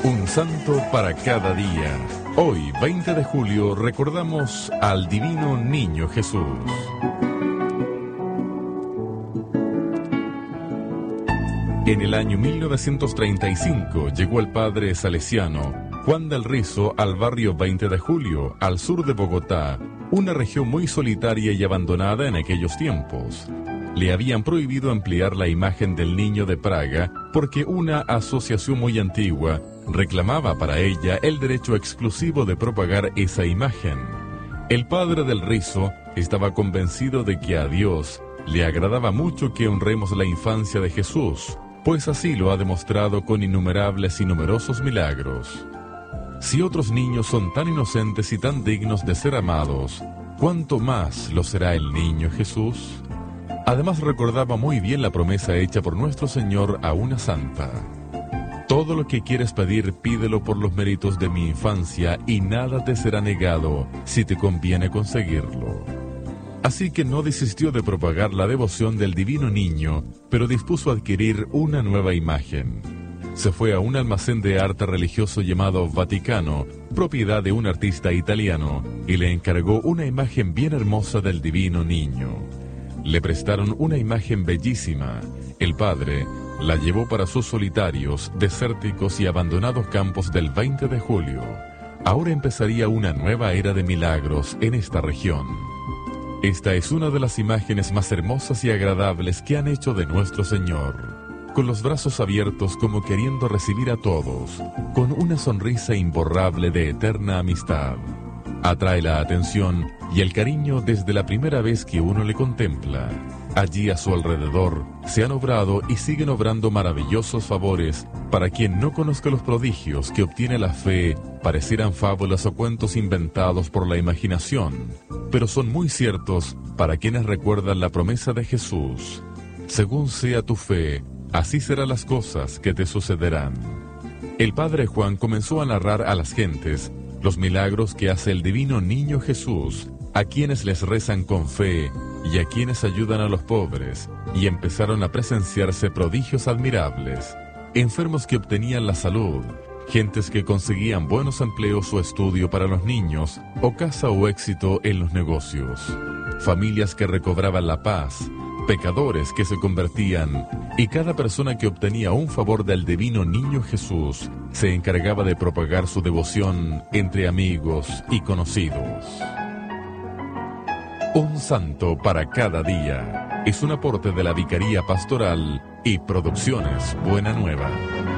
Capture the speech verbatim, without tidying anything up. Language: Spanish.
Un santo para cada día. Hoy, veinte de julio, recordamos al Divino Niño Jesús. En el año mil novecientos treinta y cinco llegó el padre salesiano Juan del Rizo al barrio veinte de julio, al sur de Bogotá, una región muy solitaria y abandonada en aquellos tiempos. Le habían prohibido emplear la imagen del niño de Praga porque una asociación muy antigua reclamaba para ella el derecho exclusivo de propagar esa imagen. El padre del Rizo estaba convencido de que a Dios le agradaba mucho que honremos la infancia de Jesús, pues así lo ha demostrado con innumerables y numerosos milagros. Si otros niños son tan inocentes y tan dignos de ser amados, ¿cuánto más lo será el niño Jesús? Además recordaba muy bien la promesa hecha por nuestro Señor a una santa. Todo lo que quieres pedir, pídelo por los méritos de mi infancia y nada te será negado si te conviene conseguirlo. Así que no desistió de propagar la devoción del divino niño, pero dispuso adquirir una nueva imagen. Se fue a un almacén de arte religioso llamado Vaticano, propiedad de un artista italiano, y le encargó una imagen bien hermosa del divino niño. Le prestaron una imagen bellísima. El padre la llevó para sus solitarios, desérticos y abandonados campos del veinte de julio. Ahora empezaría una nueva era de milagros en esta región. Esta es una de las imágenes más hermosas y agradables que han hecho de nuestro Señor, con los brazos abiertos como queriendo recibir a todos, con una sonrisa imborrable de eterna amistad. Atrae la atención y el cariño desde la primera vez que uno le contempla. Allí a su alrededor se han obrado y siguen obrando maravillosos favores para quien no conozca los prodigios que obtiene la fe. Parecieran fábulas o cuentos inventados por la imaginación, pero son muy ciertos para quienes recuerdan la promesa de Jesús. Según sea tu fe, así serán las cosas que te sucederán. El padre Juan comenzó a narrar a las gentes los milagros que hace el divino niño Jesús, a quienes les rezan con fe y a quienes ayudan a los pobres, y empezaron a presenciarse prodigios admirables, enfermos que obtenían la salud, gentes que conseguían buenos empleos o estudio para los niños, o casa o éxito en los negocios, familias que recobraban la paz, pecadores que se convertían, y cada persona que obtenía un favor del divino niño Jesús se encargaba de propagar su devoción entre amigos y conocidos. Un santo para cada día es un aporte de la Vicaría Pastoral y Producciones Buena Nueva.